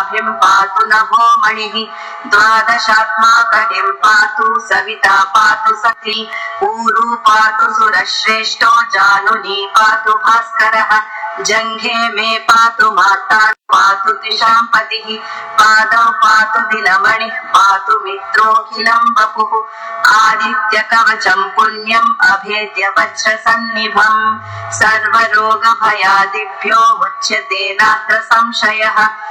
पातु नभो मणिः द्वादशात्माकटिं पातु सविता पातु सखी ऊरु पातु सुरश्रेष्ठो जानुनी पातु भास्करः जङ्घे मे पातु माता पातु त्रिशाम्पतिः पादौ पातु दिनमणिः पातु मित्रोऽखिलं वपुः आदित्यकवचं पुण्यम् अभेद्य वज्रसन्निभम् सर्वरोगभयादिभ्यो मुच्यते नात्र संशयः